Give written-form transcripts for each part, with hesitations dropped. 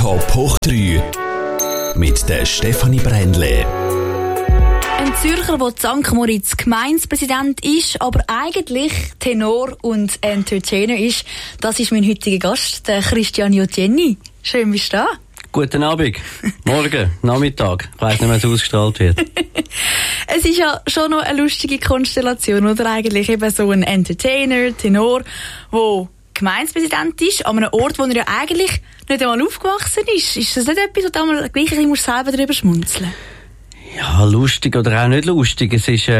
Top hoch 3 mit der Stefanie Brändle. Ein Zürcher, der St. Moritz Gemeindepräsident ist, aber eigentlich Tenor und Entertainer ist, das ist mein heutiger Gast, der Christian Iotieni. Schön, bist du da. Guten Abend, morgen, Nachmittag. Ich weiss nicht, wenn es ausgestrahlt wird. Es ist ja schon noch eine lustige Konstellation, oder eigentlich eben so ein Entertainer, Tenor, der Gemeindepräsident ist, an einem Ort, wo er ja eigentlich nicht einmal aufgewachsen ist. Ist das nicht etwas, wo du einmal gleich ein bisschen selber darüber schmunzeln musst? Ja, lustig oder auch nicht lustig. Es ist,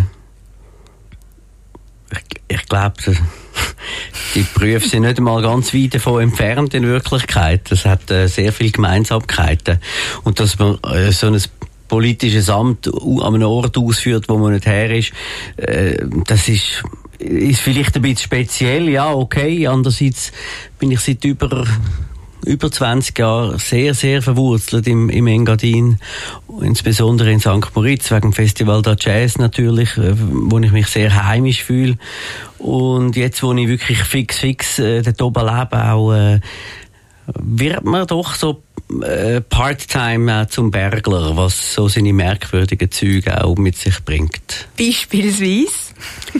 ich glaube, die Berufe sind nicht einmal ganz weit davon entfernt in Wirklichkeit. Es hat sehr viele Gemeinsamkeiten. Und dass man so ein politisches Amt an einem Ort ausführt, wo man nicht her ist, das ist vielleicht ein bisschen speziell, ja, okay. Andererseits bin ich seit über 20 Jahren sehr, sehr verwurzelt im Engadin, insbesondere in St. Moritz, wegen dem Festival der Jazz natürlich, wo ich mich sehr heimisch fühle. Und jetzt, wo ich wirklich fix dort oben lebe, auch, wird man doch so Part-Time zum Bergler, was so seine merkwürdigen Züge auch mit sich bringt. Beispielsweise?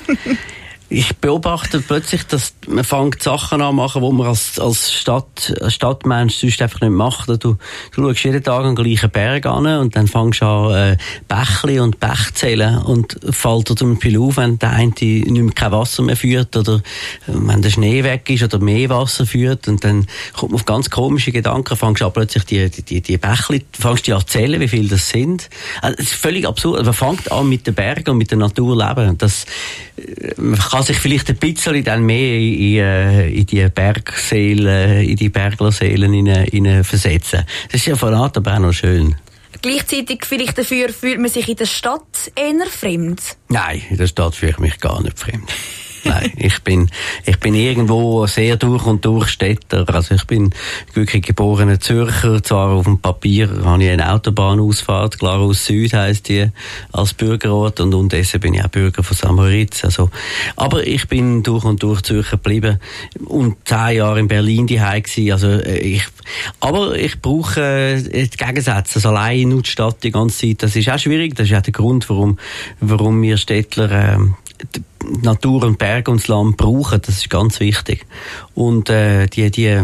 Ich beobachte plötzlich, dass man fängt Sachen an machen, die man als Stadtmensch sonst einfach nicht macht. Du schaust jeden Tag an den gleichen Berg an und dann fängst du an, Bächli und Bech zählen und fällt dir zum Beispiel auf, wenn der eine nicht mehr kein Wasser mehr führt oder wenn der Schnee weg ist oder mehr Wasser führt und dann kommt man auf ganz komische Gedanken, fängst du an plötzlich die Bächli, fängst du an zu zählen, wie viele das sind. Also, es ist völlig absurd. Man fängt an mit den Bergen und mit der Natur leben. Man kann sich vielleicht ein bisschen dann mehr in die Bergseelen, in die Berglerseelen versetzen. Das ist ja von Art aber auch noch schön. Gleichzeitig vielleicht dafür fühlt man sich in der Stadt eher fremd? Nein, in der Stadt fühle ich mich gar nicht fremd. Nein, ich bin irgendwo sehr durch und durch Städter. Also ich bin wirklich geborener Zürcher. Zwar auf dem Papier habe ich eine Autobahnausfahrt, Glarus Süd heisst die, als Bürgerort. Und unterdessen bin ich auch Bürger von St. Moritz. Also, aber ich bin durch und durch Zürcher geblieben und 10 Jahre in Berlin daheim gewesen. Also aber ich brauche die Gegensätze. Also allein in die Stadt die ganze Zeit. Das ist auch schwierig. Das ist auch der Grund, warum wir Städtler die Natur und Berge und das Land brauchen, das ist ganz wichtig. Und die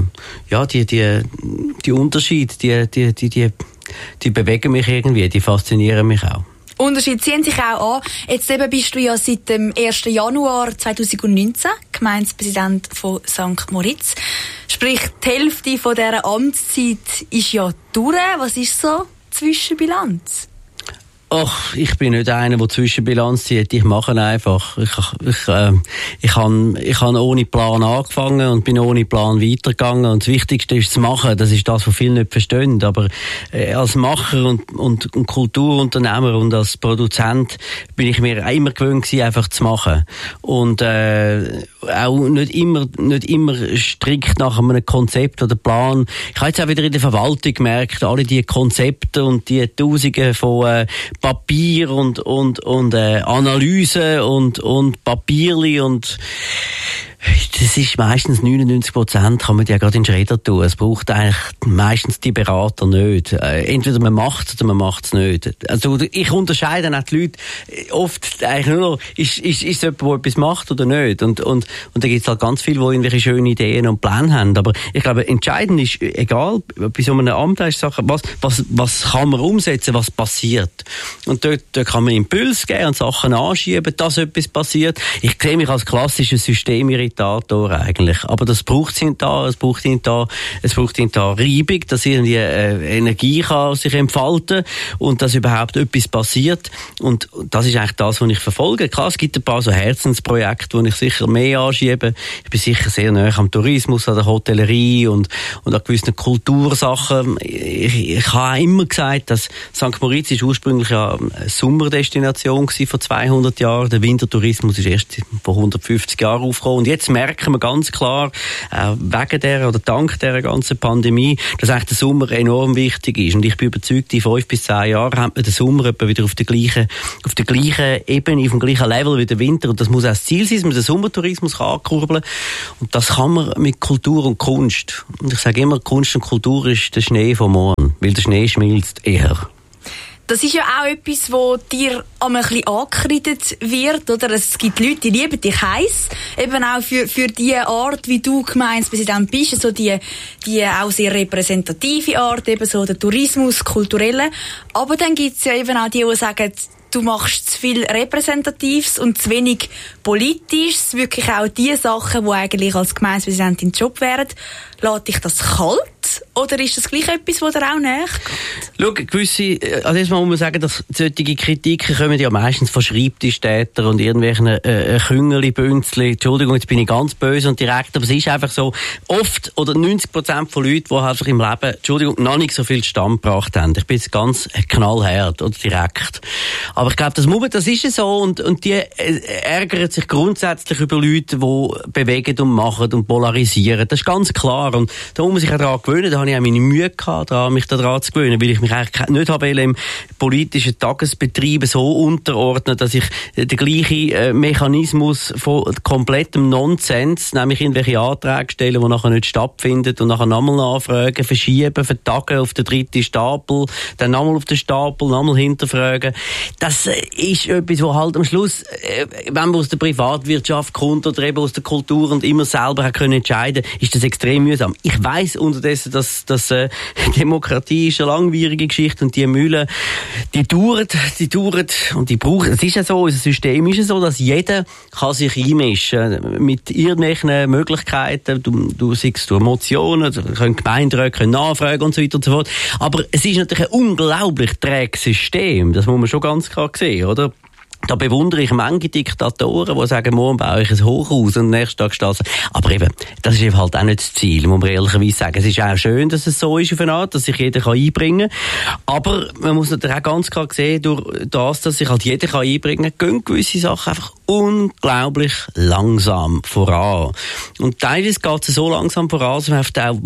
Unterschiede, die bewegen mich irgendwie, die faszinieren mich auch. Unterschiede ziehen sich auch an. Jetzt eben bist du ja seit dem 1. Januar 2019 Gemeindepräsident von St. Moritz. Sprich, die Hälfte von dieser Amtszeit ist ja durch. Was ist so die Zwischenbilanz? Ach, ich bin nicht einer, der Zwischenbilanz zieht. Ich mache einfach. Ich habe ohne Plan angefangen und bin ohne Plan weitergegangen. Und das Wichtigste ist zu machen. Das ist das, was viele nicht verstehen. Aber als Macher und Kulturunternehmer und als Produzent bin ich mir immer gewöhnt gewesen, einfach zu machen. Und auch nicht immer strikt nach einem Konzept oder Plan. Ich habe jetzt auch wieder in der Verwaltung gemerkt, alle die Konzepte und die Tausende von Papier und Analyse und Papierli und das ist meistens 99%, kann man ja gerade in den Schredder tun. Es braucht eigentlich meistens die Berater nicht. Entweder man macht es oder man macht es nicht. Also ich unterscheide auch die Leute oft eigentlich nur noch, ist es jemand, der etwas macht oder nicht. Und da gibt es halt ganz viele, die irgendwelche schönen Ideen und Pläne haben. Aber ich glaube, entscheidend ist, egal, bei so einem Amt ist Sachen, was kann man umsetzen, was passiert. Und dort kann man Impulse geben und Sachen anschieben, dass etwas passiert. Ich sehe mich als klassisches Systemirritator eigentlich. Aber das braucht es da. Es braucht da Reibung, dass irgendwie Energie kann sich entfalten und dass überhaupt etwas passiert. Und das ist eigentlich das, was ich verfolge. Klar, es gibt ein paar so Herzensprojekte, die ich sicher mehr anschiebe. Ich bin sicher sehr nahe am Tourismus, an der Hotellerie und an gewissen Kultursachen. Ich habe immer gesagt, dass St. Moritz ist ursprünglich ja eine Sommerdestination gewesen vor 200 Jahren. Der Wintertourismus ist erst vor 150 Jahren aufgekommen. Und jetzt merken wir ganz klar, wegen der oder dank der ganzen Pandemie, dass eigentlich der Sommer enorm wichtig ist. Und ich bin überzeugt, in 5 bis 10 Jahren haben wir den Sommer etwa wieder auf der gleichen Ebene, auf dem gleichen Level wie der Winter. Und das muss auch das Ziel sein, dass man den Sommertourismus ankurbeln kann. Und das kann man mit Kultur und Kunst. Und ich sage immer, Kunst und Kultur ist der Schnee vom Morgen, weil der Schnee schmilzt eher. Das ist ja auch etwas, wo dir einmal ein bisschen angekreidet wird, oder? Es gibt Leute, die lieben dich heiß. Eben auch für die Art, wie du Gemeindepräsident bist, so die auch sehr repräsentative Art, eben so der Tourismus, kulturelle. Aber dann gibt's ja eben auch die sagen, du machst zu viel Repräsentatives und zu wenig Politisches, wirklich auch die Sachen, die eigentlich als Gemeindepräsidentin Job wären. Lässt dich das kalt? Oder ist das gleich etwas, das dir auch näher geht? Schau, gewisse, also erstmal muss man sagen, dass solche Kritiken kommen ja meistens von Schreibtischtätern und irgendwelchen Küngeli-Bünzli. Entschuldigung, jetzt bin ich ganz böse und direkt, aber es ist einfach so, oft oder 90% von Leuten, die halt im Leben, Entschuldigung, noch nicht so viel Stand gebracht haben. Ich bin jetzt ganz knallhart oder direkt. Aber ich glaube, das ist so und die ärgern sich grundsätzlich über Leute, die bewegen und machen und polarisieren. Das ist ganz klar. Und da muss man sich auch daran gewöhnen. Da habe ich auch meine Mühe gehabt, mich daran zu gewöhnen, weil ich mich eigentlich nicht habe im politischen Tagesbetrieb so unterordnen, dass ich den gleichen Mechanismus von komplettem Nonsens, nämlich irgendwelche Anträge stellen, die nachher nicht stattfinden und nachher nochmal nachfragen, verschieben, vertagen auf den 3. Stapel, dann nochmal auf den Stapel, nochmal hinterfragen. Das ist etwas, wo halt am Schluss, wenn man aus der Privatwirtschaft kommt oder eben aus der Kultur und immer selber können entscheiden, ist das extrem mühsam. Ich weiss unterdessen, dass Demokratie ist eine langwierige Geschichte und die Mühlen, die dauern und die brauchen. Es ist ja so, unser System ist ja so, dass jeder kann sich einmischen mit irgendwelchen Möglichkeiten. Du siehst durch Motionen, Gemeinderäte können nachfragen und so weiter und so fort. Aber es ist natürlich ein unglaublich träges System. Das muss man schon ganz klar sehen, oder? Da bewundere ich manche Diktatoren, die sagen, morgen baue ich ein Hochhaus und am nächsten Tag steht es. Aber eben, das ist eben halt auch nicht das Ziel, muss man ehrlicherweise sagen. Es ist auch schön, dass es so ist auf eine Art, dass sich jeder einbringen kann. Aber man muss natürlich auch ganz klar sehen, durch das, dass sich halt jeder einbringen kann, gehen gewisse Sachen einfach unglaublich langsam voran. Und teilweise geht es so langsam voran, dass man auch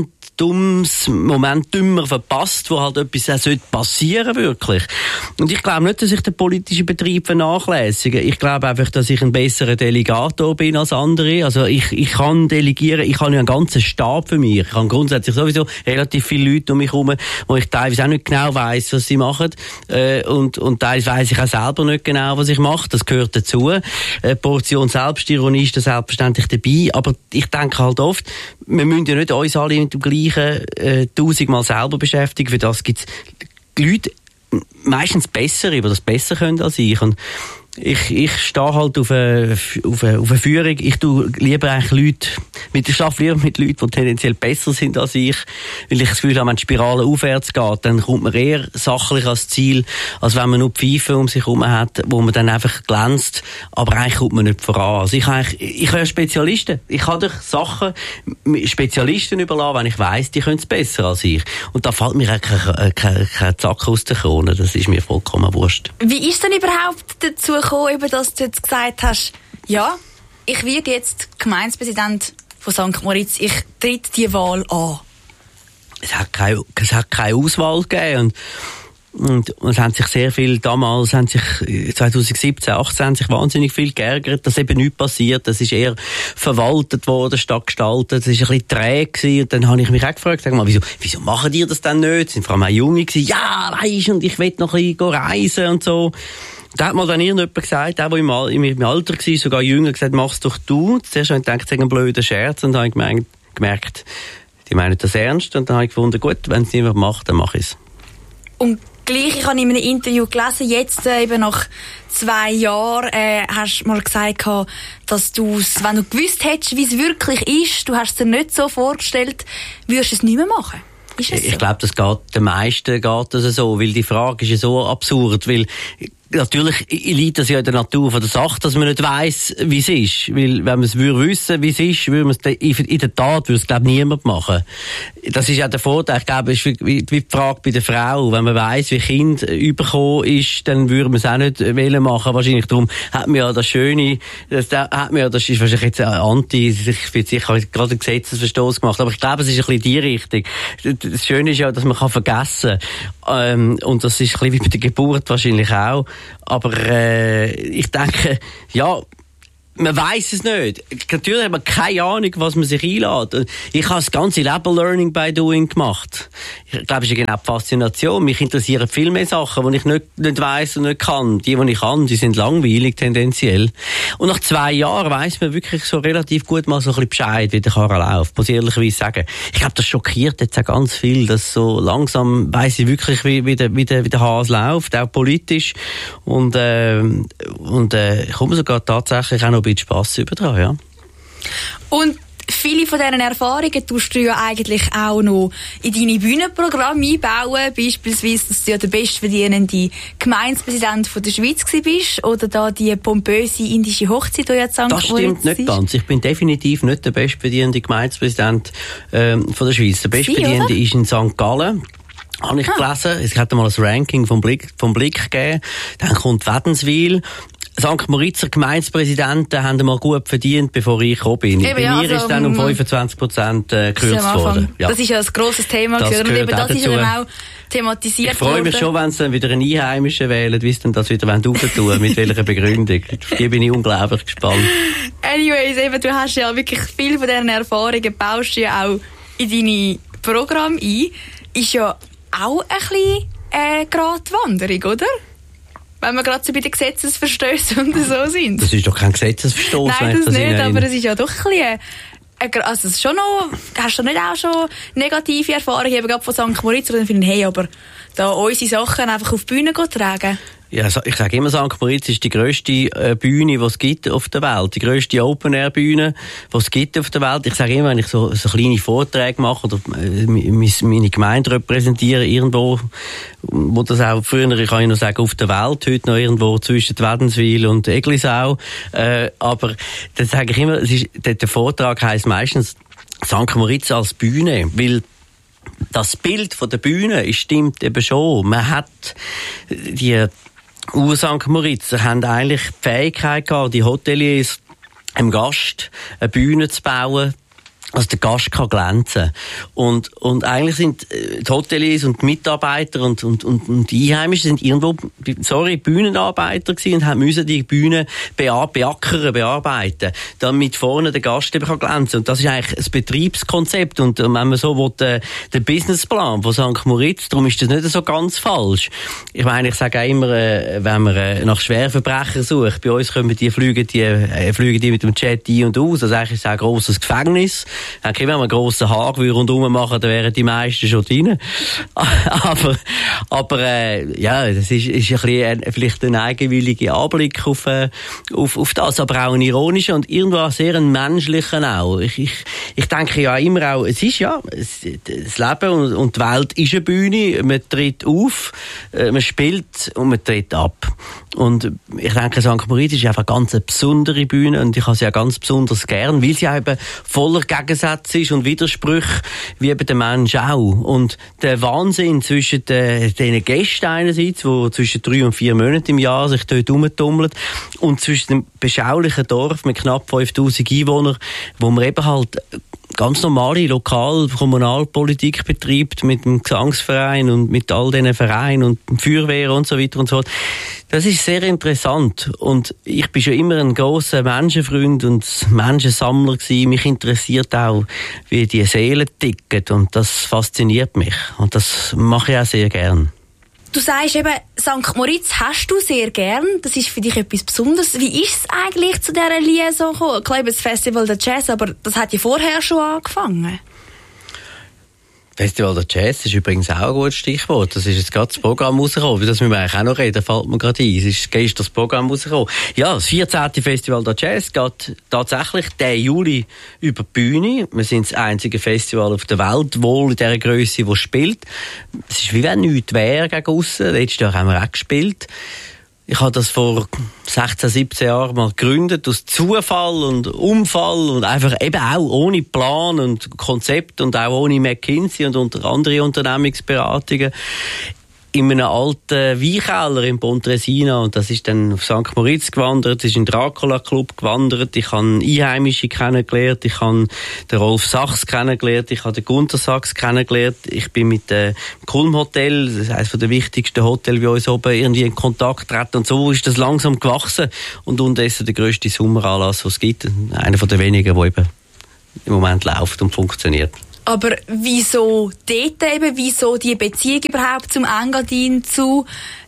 Momentum verpasst, wo halt etwas auch passieren sollte, wirklich. Und ich glaube nicht, dass ich den politischen Betrieb vernachlässige. Ich glaube einfach, dass ich ein besserer Delegator bin als andere. Also ich kann delegieren, ich habe ja einen ganzen Stab für mich. Ich habe grundsätzlich sowieso relativ viele Leute um mich herum, wo ich teilweise auch nicht genau weiss, was sie machen. Und teilweise weiss ich auch selber nicht genau, was ich mache. Das gehört dazu. Eine Portion Selbstironie ist da selbstverständlich dabei. Aber ich denke halt oft, wir müssen ja nicht uns alle mit dem gleichen 1000-mal selber beschäftigen. Für das gibt es Leute, meistens bessere, die das besser können als ich. Und ich stehe halt auf eine Führung. Ich tue lieber eigentlich ich arbeite lieber mit Leuten, die tendenziell besser sind als ich, weil ich das Gefühl habe, wenn die Spirale aufwärts geht, dann kommt man eher sachlich ans Ziel, als wenn man nur Pfeifen um sich herum hat, wo man dann einfach glänzt, aber eigentlich kommt man nicht voran. Also ich höre Spezialisten. Ich kann durch Sachen Spezialisten überlassen, wenn ich weiss, die können es besser als ich. Und da fällt mir kein Zack aus der Krone. Das ist mir vollkommen wurscht. Wie ist denn überhaupt dazu gekommen, dass du jetzt gesagt hast, ja, ich werde jetzt Gemeindepräsident von St. Moritz, ich tritt die Wahl an? Es hat keine Auswahl gegeben und es haben sich sehr viel, damals 2017, 2018 haben sich wahnsinnig viel geärgert, dass eben nichts passiert. Das ist eher verwaltet worden, statt gestaltet. Das ist ein bisschen träge gewesen. Und dann habe ich mich auch gefragt, sag mal, wieso machen die das denn nicht? Sind vor allem auch Junge gewesen. Ja, weisst, und ich will noch ein bisschen reisen und so. Da hat mal dann irgendjemand gesagt, der im Alter war, sogar jünger, gesagt, mach's doch du. Zuerst habe ich gedacht, das ist ein blöder Scherz, und dann habe ich gemerkt, die meinen das ernst, und dann habe ich gefunden, gut, wenn es niemand macht, dann mache ich es. Und gleich, ich habe in einem Interview gelesen, jetzt eben nach 2 Jahren, hast du mal gesagt, dass wenn du gewusst hättest, wie es wirklich ist, du hast es dir nicht so vorgestellt, würdest du es nicht mehr machen. Ist es so? Ich glaube, den meisten geht das so, weil die Frage ist ja so absurd, weil natürlich liegt das ja in der Natur von der Sache, dass man nicht weiss, wie es ist. Weil, wenn man es wissen, wie es ist, würde man es in der Tat, würde es, glaube ich, niemand machen. Das ist ja der Vorteil. Ich glaube, es ist wie die Frage bei der Frau. Wenn man weiss, wie Kind überkommen ist, dann würde man es auch nicht machen. Wahrscheinlich darum hat man ja das Schöne, das ist wahrscheinlich jetzt ich bin sicher gerade einen Gesetzesverstoß gemacht, aber ich glaube, es ist ein bisschen die Richtung. Das Schöne ist ja, dass man vergessen kann. Und das ist ein bisschen wie bei der Geburt wahrscheinlich auch. Aber ich denke, ja, man weiss es nicht. Natürlich hat man keine Ahnung, was man sich einlädt. Ich habe das ganze Leben Learning by Doing gemacht. Ich glaube, es ist genau die Faszination. Mich interessieren viel mehr Sachen, die ich nicht weiss und nicht kann. Die ich kann, die sind langweilig tendenziell. Und nach 2 Jahren weiss man wirklich so relativ gut mal so ein bisschen Bescheid, wie der Karren läuft. Muss ich ehrlicherweise sagen. Ich glaube, das schockiert jetzt auch ganz viel, dass so langsam weiss ich wirklich, wie der Hase läuft, auch politisch. Und ich komme sogar tatsächlich auch noch ein bisschen Spass übertragen, ja. Und viele von diesen Erfahrungen tust du ja eigentlich auch noch in deine Bühnenprogramme einbauen. Beispielsweise, dass du ja der bestverdienende Gemeindepräsident der Schweiz bist oder da die pompöse indische Hochzeit, die ja St. Das stimmt nicht ganz. Ich bin definitiv nicht der bestverdienende Gemeindepräsident von der Schweiz. Der bestverdienende ist in St. Gallen. Habe ich gelesen. Es hat mal ein Ranking vom Blick gegeben. Dann kommt Wädenswil. St. Moritzer Gemeindepräsidenten haben mal gut verdient, bevor ich gekommen bin. Bei mir ist dann um 25% gekürzt worden. Ja. Das ist ja ein grosses Thema. Und eben das ist ja auch thematisiert. Ich freue mich schon, wenn sie dann wieder einen Einheimischen wählen, wie sie dann das wieder aufentun, mit welcher Begründung. Hier bin ich unglaublich gespannt. Anyways, eben, du hast ja wirklich viel von diesen Erfahrungen, baust du ja auch in deine Programme ein. Ist ja auch ein bisschen Gratwanderung, oder? Wenn wir gerade so bei den Gesetzesverstößen und so sind. Das ist doch kein Gesetzesverstoß. Nein, das nicht, aber es ist ja doch ein bisschen... Also es ist schon noch... Hast du nicht auch schon negative Erfahrungen, eben gerade von St. Moritz, oder dann finden, hey, aber da unsere Sachen einfach auf die Bühne tragen? Ja, ich sage immer, St. Moritz ist die grösste Bühne, die es gibt auf der Welt. Die grösste Open-Air-Bühne, die es gibt auf der Welt. Ich sage immer, wenn ich so kleine Vorträge mache oder meine Gemeinde repräsentiere, irgendwo, wo das auch früher, ich kann noch sagen, auf der Welt, heute noch irgendwo zwischen Wädenswil und Eglisau. Aber dann sage ich immer, der Vortrag heisst meistens St. Moritz als Bühne, weil das Bild von der Bühne stimmt eben schon. Man hat die St. Moritzer haben eigentlich die Fähigkeit gehabt, die Hoteliers einem Gast eine Bühne zu bauen, dass der Gast kann glänzen. Und eigentlich sind die Hoteliers und die Mitarbeiter und die Einheimischen sind irgendwo, Bühnenarbeiter gewesen und müssen die Bühne bearbeiten, damit vorne der Gast eben kann glänzen. Und das ist eigentlich ein Betriebskonzept. Und wenn man so will, der Businessplan von St. Moritz, darum ist das nicht so ganz falsch. Ich meine, ich sage auch immer, wenn man nach Schwerverbrechern sucht, bei uns fliegen die mit dem Jet ein und aus. Also eigentlich ist es ein grosses Gefängnis. Wenn wir einen grossen Haag rundherum machen, dann wären die meisten schon drin. Aber das ist ein bisschen vielleicht ein eigenwilliger Anblick auf das, aber auch ein ironischer und irgendwo sehr ein menschlicher auch. Ich denke ja immer auch, es ist ja, das Leben und die Welt ist eine Bühne, man tritt auf, man spielt und man tritt ab. Und ich denke, St. Moritz ist einfach eine ganz besondere Bühne und ich habe sie ja ganz besonders gern, weil sie auch eben voller Gegensätze ist und Widersprüche, wie eben der Mensch auch. Und der Wahnsinn zwischen den Gästen einerseits, die zwischen 3 und 4 Monaten im Jahr sich dort rumtummeln, und zwischen dem beschaulichen Dorf mit knapp 5000 Einwohnern, wo man eben halt ganz normale Kommunalpolitik betreibt mit dem Gesangsverein und mit all diesen Vereinen und Feuerwehr und so weiter und so fort. Das ist sehr interessant und ich bin schon immer ein grosser Menschenfreund und Menschensammler gewesen. Mich interessiert auch, wie die Seelen ticken und das fasziniert mich und das mache ich auch sehr gern. Du sagst eben, St. Moritz hast du sehr gern. Das ist für dich etwas Besonderes. Wie ist es eigentlich zu dieser Liaison gekommen? Klar, das Festival der Jazz, aber das hat ja vorher schon angefangen. Festival der Jazz ist übrigens auch ein gutes Stichwort. Das ist jetzt gerade das Programm rausgekommen. Das müssen wir eigentlich auch noch reden, fällt mir gerade ein. Es ist gestern das Programm rausgekommen. Ja, das 14. Festival der Jazz geht tatsächlich den Juli über die Bühne. Wir sind das einzige Festival auf der Welt, wohl in dieser Grösse, das spielt. Es ist wie wenn nichts wäre gegen aussen. Letztes Jahr haben wir auch gespielt. Ich habe das vor 16, 17 Jahren mal gegründet, aus Zufall und Unfall und einfach eben auch ohne Plan und Konzept und auch ohne McKinsey und unter andere Unternehmensberatungen. In einem alten Weinkeller in Pontresina, und das ist dann auf St. Moritz gewandert, ist in den Dracula Club gewandert, ich habe Einheimische kennengelernt, ich habe den Rolf Sachs kennengelernt, ich habe den Gunther Sachs kennengelernt, ich bin mit dem Kulm Hotel, das ist eines der wichtigsten Hotels bei uns oben, irgendwie in Kontakt getreten, und so ist das langsam gewachsen und unterdessen der grösste Sommeranlass, den es gibt, einer von den wenigen, der eben im Moment läuft und funktioniert. Aber wieso dort eben? Wieso die Beziehung überhaupt zum Engadin, zu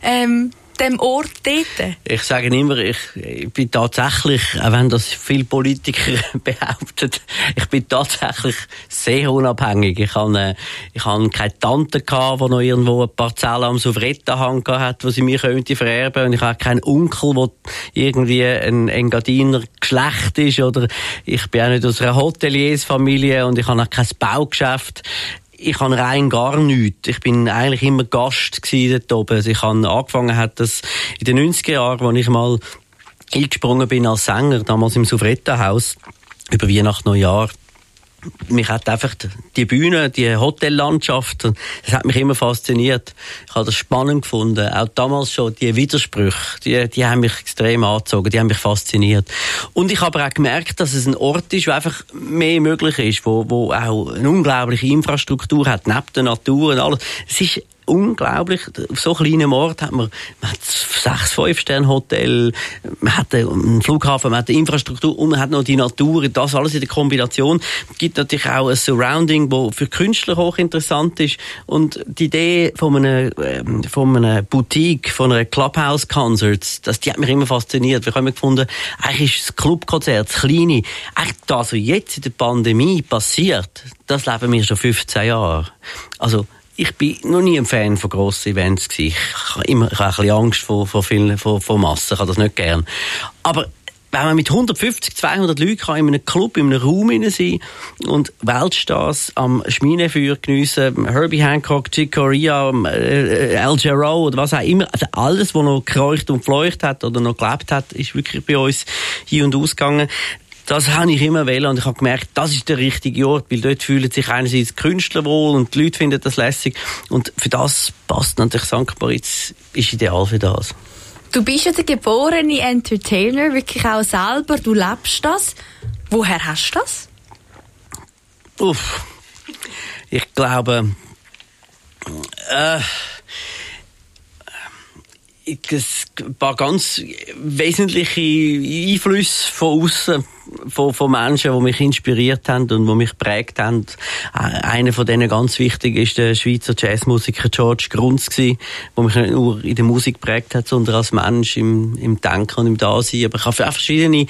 dem Ort dort? Ich sage immer, ich bin tatsächlich, auch wenn das viele Politiker behaupten, ich bin tatsächlich sehr unabhängig. Ich habe keine Tante gehabt, die noch irgendwo eine Parzelle am Souvrettenhang hat, wo sie mir könnte vererben. Und ich habe keinen Onkel, der irgendwie ein Engadiner Geschlecht ist. Oder ich bin auch nicht aus einer Hoteliersfamilie und ich habe auch kein Baugeschäft. Ich habe rein gar nichts. Ich bin eigentlich immer Gast gewesen dort oben. Also ich habe angefangen, hat das in den 90er Jahren, als ich mal eingesprungen bin als Sänger, damals im Souvrettenhaus, über Weihnachten, Neujahr. Mich hat einfach die Bühne, die Hotellandschaft, das hat mich immer fasziniert. Ich habe das spannend gefunden. Auch damals schon die Widersprüche, die haben mich extrem angezogen, die haben mich fasziniert. Und ich habe auch gemerkt, dass es ein Ort ist, wo einfach mehr möglich ist, wo auch eine unglaubliche Infrastruktur hat, neben der Natur und alles. Es ist unglaublich. Auf so kleinem Ort hat man 6 5-Sterne-Hotel, man hat einen Flughafen, man hat eine Infrastruktur und man hat noch die Natur. Das alles in der Kombination. Es gibt natürlich auch ein Surrounding, das für Künstler hochinteressant ist. Und die Idee von einer Boutique, von einer Clubhouse-Concert, die hat mich immer fasziniert. Wir haben immer gefunden, eigentlich ist das Clubkonzert, das Kleine, eigentlich das, was jetzt in der Pandemie passiert, das leben wir schon 15 Jahre. Also, ich bin noch nie ein Fan von grossen Events gewesen. Ich habe ein bisschen Angst vor Massen. Ich habe das nicht gern. Aber wenn man mit 150, 200 Leuten kann in einem Club, in einem Raum sein und Weltstars am Schminefeuer geniessen, Herbie Hancock, Chick Corea, Al Jarreau oder was auch immer, also alles, was noch geräucht und fleucht hat oder noch gelebt hat, ist wirklich bei uns hier und ausgegangen. Das habe ich immer wollen und ich habe gemerkt, das ist der richtige Ort, weil dort fühlen sich einerseits die Künstler wohl und die Leute finden das lässig und für das passt natürlich St. Moritz, ist ideal für das. Du bist ja der geborene Entertainer, wirklich auch selber, du lebst das. Woher hast du das? Ich glaube, es ein paar ganz wesentliche Einflüsse von außen, von Menschen, die mich inspiriert haben und die mich geprägt haben. Einer von denen ganz wichtig ist der Schweizer Jazzmusiker George Grunz gewesen, der mich nicht nur in der Musik geprägt hat, sondern als Mensch im Denken und im Dasein. Aber ich habe auch verschiedene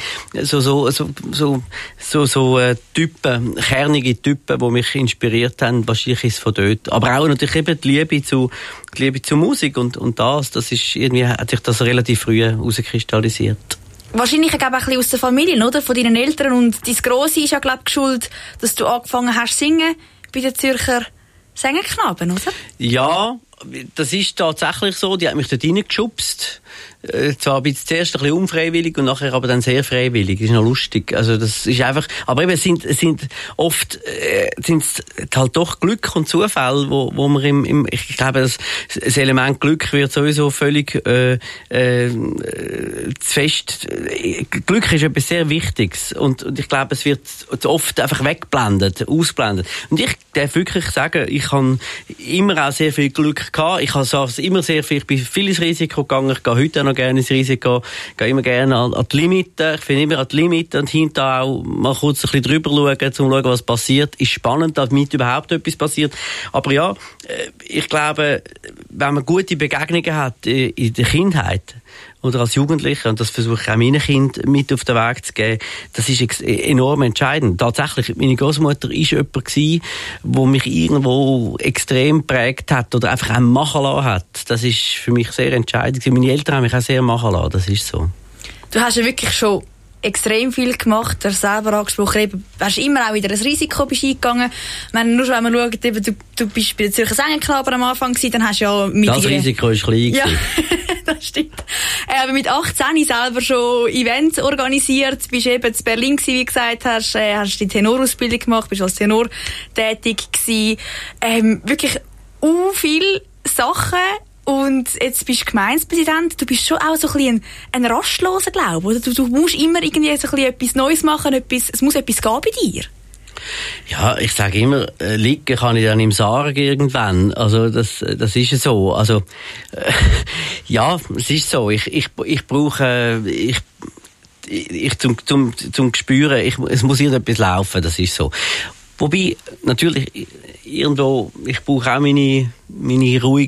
Typen, kernige Typen, die mich inspiriert haben. Wahrscheinlich ist es von dort. Aber auch natürlich eben die Liebe zur Musik und das ist irgendwie, hat sich das relativ früh herauskristallisiert. Wahrscheinlich auch ein bisschen aus der Familie, oder? Von deinen Eltern. Und dein Grosse ist ja, glaube ich, schuld, dass du angefangen hast zu singen bei den Zürcher Sängerknaben, oder? Ja, das ist tatsächlich so. Die hat mich dort reingeschubst. Zwar bin ich zuerst ein bisschen unfreiwillig und nachher aber dann sehr freiwillig. Das ist noch lustig. Also das ist einfach, aber eben es sind oft sind's halt doch Glück und Zufall, wo man ich glaube, das Element Glück wird sowieso völlig zu fest. Glück ist etwas sehr Wichtiges und ich glaube, es wird oft einfach weggeblendet, ausblendet. Und ich darf wirklich sagen, ich habe immer auch sehr viel Glück gehabt. Ich bin viel ins Risiko gegangen. Ich gehe heute noch gerne ins Risiko, gehe immer gerne an die Limite. Ich finde immer an die Limite und hinterher auch mal kurz ein bisschen drüber schauen, um zu schauen, was passiert. Ist spannend, damit überhaupt etwas passiert. Aber ja, ich glaube, wenn man gute Begegnungen hat in der Kindheit oder als Jugendlicher, und das versuche ich auch meinen Kindern mit auf den Weg zu geben, das ist enorm entscheidend. Tatsächlich, meine Großmutter war jemand gewesen, der mich irgendwo extrem geprägt hat oder einfach auch machen lassen hat. Das ist für mich sehr entscheidend. Meine Eltern haben mich auch sehr machen lassen, das ist so. Du hast ja wirklich schon extrem viel gemacht. Du hast selber angesprochen, eben, hast immer auch wieder ein Risiko eingegangen. Nur schon, wenn man schaut, eben, du bist bei den Zürcher Sängerknaben am Anfang gewesen, dann hast du ja mit das Risiko ist klein. Ja, das stimmt. Aber mit 18 selber schon Events organisiert, bist eben in Berlin gewesen, wie gesagt hast, hast die Tenorausbildung gemacht, bist als Tenor tätig gewesen. Wirklich viele Sachen. Und jetzt bist du Gemeindepräsident, du bist schon auch so ein bisschen ein rastloser, glaube ich. Du musst immer irgendwie so ein bisschen etwas Neues machen, es muss etwas gehen bei dir. Ja, ich sage immer, liegen kann ich dann im Sarg irgendwann. Also, das ist so. Also, ja, es ist so. Ich brauche, zum Spüren, es muss irgendetwas laufen, das ist so. Wobei, natürlich, irgendwo, ich brauche auch meine ruhigen